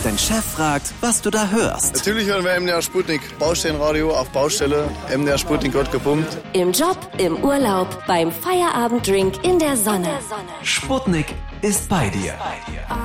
dein Chef fragt, was du da hörst. Natürlich hören wir MDR Sputnik. Baustellenradio auf Baustelle. MDR Sputnik wird gepumpt. Im Job, im Urlaub, beim Feierabenddrink in der Sonne. Sputnik ist bei dir.